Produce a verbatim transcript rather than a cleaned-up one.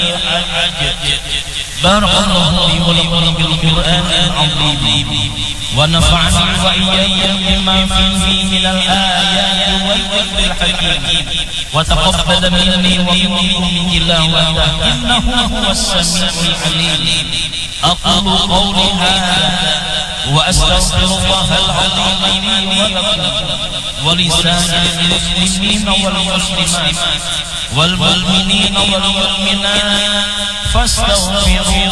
الحج. بارك الله لي ولكم بالقرآن العظيم ونفعني وإياكم بما فيه من الآيات والذكر الحكيم وتقبل مني ومنكم تلاوته إنه هو السميع العليم. أقول قولي هذا وأستغفر الله العظيم لي ولكم ولسائر المسلمين والمسلمات والمؤمنين والمؤمنات فاستغفروه